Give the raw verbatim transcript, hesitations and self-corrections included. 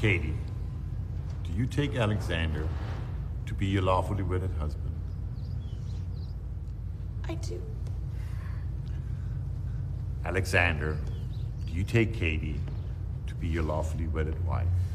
Katie, do you take Alexander to be your lawfully wedded husband? I do. Alexander, do you take Katie to be your lawfully wedded wife?